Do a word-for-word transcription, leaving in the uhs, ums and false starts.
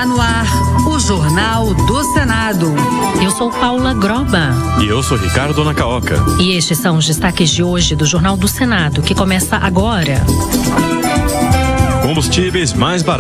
Está no ar o Jornal do Senado. Eu sou Paula Groba. E eu sou Ricardo Nacaoca. E estes são os destaques de hoje do Jornal do Senado, que começa agora. Combustíveis mais baratos.